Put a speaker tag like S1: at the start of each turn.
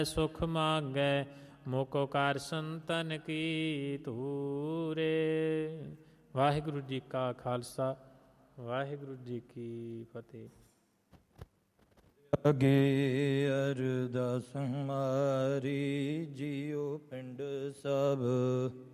S1: ਸੁਖ ਮਾਗੈ ਮੋਕੋ ਕਾਰ ਸੰਤਨ ਕੀ ਧੂਰੇ। ਵਾਹਿਗੁਰੂ ਜੀ ਕਾ ਖਾਲਸਾ, ਵਾਹਿਗੁਰੂ ਜੀ ਕੀ ਫਤਿਹ।
S2: ਅਗੇ ਅਰਦਾਸ ਹਮਾਰੀ, ਜੀਉ ਪਿੰਡ ਸਭ